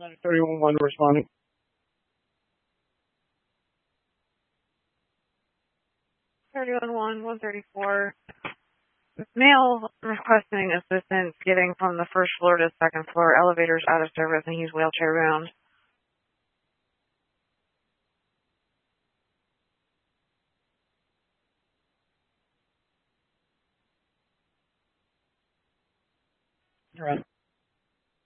31-1 responding. (31-1, 134). Male requesting assistance getting from the first floor to the second floor. Elevator's out of service and he's wheelchair bound. You're on.